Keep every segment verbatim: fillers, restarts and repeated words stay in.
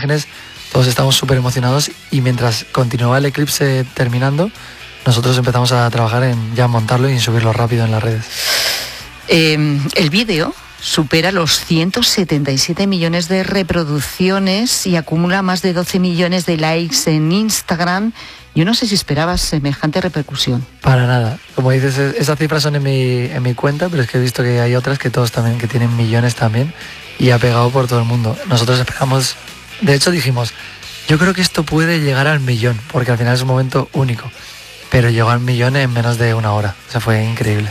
imágenes, todos estábamos súper emocionados y mientras continuaba el eclipse terminando, nosotros empezamos a trabajar en ya montarlo y en subirlo rápido en las redes. Eh, el vídeo supera los ciento setenta y siete millones de reproducciones y acumula más de doce millones de likes en Instagram. Yo no sé si esperabas semejante repercusión. Para nada. Como dices, esas cifras son en mi, en mi cuenta, pero es que he visto que hay otras que todos también, que tienen millones también, y ha pegado por todo el mundo. Nosotros esperamos, de hecho dijimos, yo creo que esto puede llegar al millón, porque al final es un momento único, pero llegó al millón en menos de una hora. O sea, fue increíble.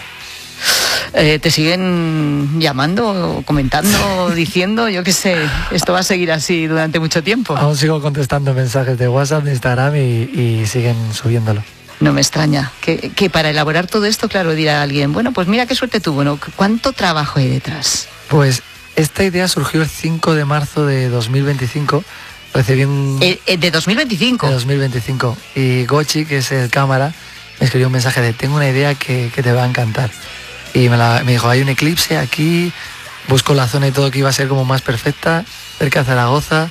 Eh, ¿Te siguen llamando, comentando, diciendo, yo qué sé, esto va a seguir así durante mucho tiempo? Aún sigo contestando mensajes de WhatsApp, de Instagram y, y siguen subiéndolo. No me extraña. Que, que para elaborar todo esto, claro, dirá alguien, bueno, pues mira qué suerte tuvo, ¿no? ¿Cuánto trabajo hay detrás? Pues esta idea surgió el cinco de marzo de dos mil veinticinco. Recibí un... Eh, eh, ¿De dos mil veinticinco? De dos mil veinticinco. Y Gochi, que es el cámara, me escribió un mensaje de, tengo una idea que, que te va a encantar. Y me, la, me dijo, hay un eclipse aquí, busco la zona y todo que iba a ser como más perfecta, cerca de Zaragoza,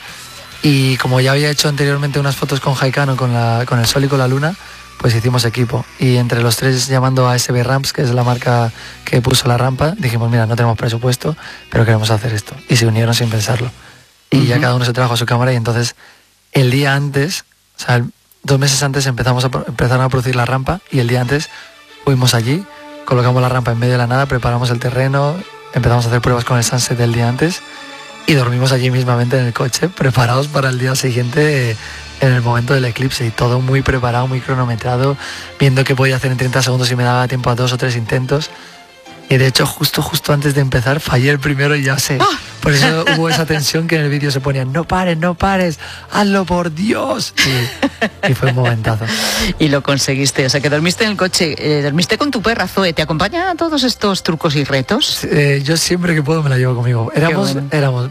y como ya había hecho anteriormente unas fotos con Haikano, con, la, con el sol y con la luna, pues hicimos equipo. Y entre los tres, llamando a S B Ramps, que es la marca que puso la rampa, dijimos, mira, no tenemos presupuesto, pero queremos hacer esto. Y se unieron sin pensarlo. Y uh-huh. ya cada uno se trajo su cámara y entonces el día antes, o sea, dos meses antes empezamos a, empezaron a producir la rampa y el día antes fuimos allí, colocamos la rampa en medio de la nada, preparamos el terreno, empezamos a hacer pruebas con el sunset del día antes y dormimos allí mismamente en el coche, preparados para el día siguiente en el momento del eclipse, y todo muy preparado, muy cronometrado, viendo qué podía hacer en treinta segundos y me daba tiempo a dos o tres intentos. Y de hecho, justo justo antes de empezar, fallé el primero y ya sé. ¡Ah! Por eso hubo esa tensión que en el vídeo se ponía, no pares, no pares, hazlo por Dios. Y, y fue un momentazo. Y lo conseguiste, o sea que dormiste en el coche, eh, dormiste con tu perra Zoe, ¿te acompaña a todos estos trucos y retos? Eh, yo siempre que puedo me la llevo conmigo. Éramos, bueno. éramos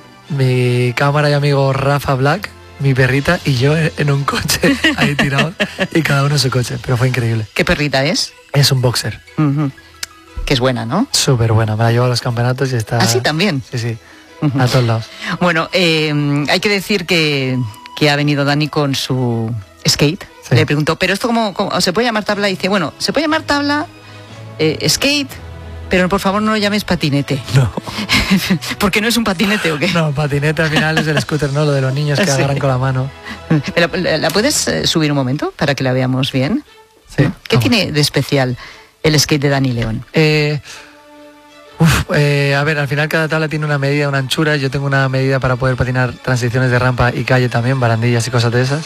mi cámara y amigo Rafa Black, mi perrita y yo en un coche ahí tirado y cada uno en su coche, pero fue increíble. ¿Qué perrita es? Es un boxer. Uh-huh. Que es buena, ¿no? Súper buena, me la llevo a los campeonatos y está... ¿Ah, sí, también? Sí, sí, uh-huh. a todos lados. Bueno, eh, hay que decir que, que ha venido Dani con su skate. Sí. Le preguntó, ¿pero esto cómo, cómo se puede llamar tabla? Y dice, bueno, se puede llamar tabla, eh, skate, pero por favor no lo llames patinete. No. ¿Por qué no es un patinete o qué? No, patinete al final es el scooter, ¿no? Lo de los niños que sí. agarran con la mano. ¿La, la puedes subir un momento para que la veamos bien? Sí. ¿Qué vamos. tiene de especial el skate de Dani León? Eh, uf, eh, a ver, al final cada tabla tiene una medida, una anchura. Yo tengo una medida para poder patinar transiciones de rampa y calle también, barandillas y cosas de esas.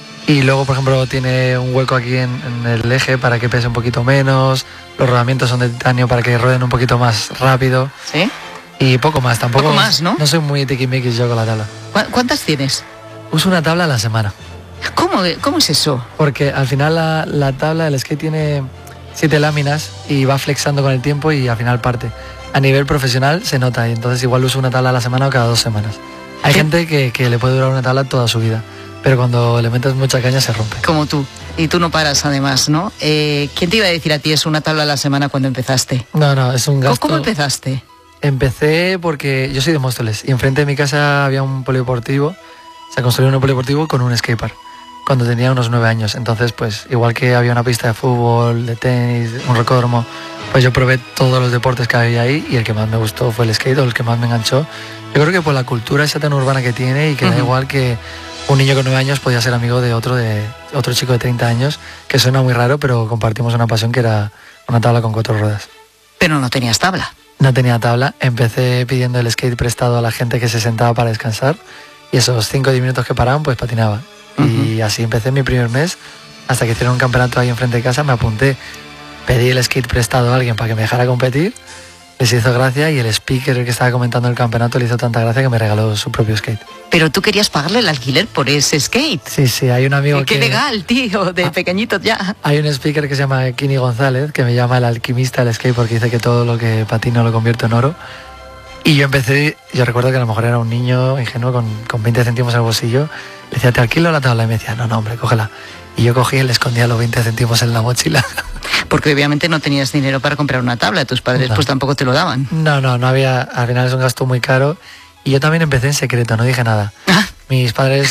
Y luego, por ejemplo, tiene un hueco aquí en, en el eje para que pese un poquito menos. Los rodamientos son de titanio para que rueden un poquito más rápido. ¿Sí? Y poco más, tampoco. Poco más, ¿no? No soy muy tiquismiquis yo con la tabla. ¿Cuántas tienes? Uso una tabla a la semana. ¿Cómo, cómo es eso? Porque al final la, la tabla del skate tiene siete láminas y va flexando con el tiempo y al final parte. A nivel profesional se nota y entonces igual uso una tabla a la semana o cada dos semanas. Hay ¿Sí? gente que, que le puede durar una tabla toda su vida, pero cuando le metes mucha caña se rompe. Como tú. Y tú no paras además, ¿no? Eh, ¿Quién te iba a decir a ti es una tabla a la semana cuando empezaste? No, no, es un gasto. ¿Cómo empezaste? Empecé porque yo soy de Móstoles y enfrente de mi casa había un polideportivo, se construyó un polideportivo con un skatepark cuando tenía unos nueve años. Entonces, pues, igual que había una pista de fútbol, de tenis, un rocódromo, pues yo probé todos los deportes que había ahí y el que más me gustó fue el skate, o el que más me enganchó. Yo creo que por la cultura esa tan urbana que tiene y que uh-huh. da igual que un niño con nueve años podía ser amigo de otro de otro chico de treinta años, que suena muy raro, pero compartimos una pasión que era una tabla con cuatro ruedas. Pero no tenías tabla. No tenía tabla, empecé pidiendo el skate prestado a la gente que se sentaba para descansar y esos cinco o diez minutos que paraban, pues patinaba. Uh-huh. Y así empecé mi primer mes, hasta que hicieron un campeonato ahí enfrente de casa, me apunté, pedí el skate prestado a alguien para que me dejara competir, les hizo gracia y el speaker el que estaba comentando el campeonato le hizo tanta gracia que me regaló su propio skate. Pero tú querías pagarle el alquiler por ese skate. Sí, sí, hay un amigo Qué que... Qué legal, tío, de ah, pequeñito ya. Hay un speaker que se llama Kini González, que me llama el alquimista del skate porque dice que todo lo que patino lo convierto en oro. Y yo empecé, yo recuerdo que a lo mejor era un niño ingenuo con, con veinte céntimos en el bolsillo, le decía, te alquilo la tabla, y me decía, no, no, hombre, cógela. Y yo cogí y le escondía los veinte céntimos en la mochila. Porque obviamente no tenías dinero para comprar una tabla, tus padres no. pues tampoco te lo daban. No, no, no había, al final es un gasto muy caro. Y yo también empecé en secreto, no dije nada. ¿Ah? Mis padres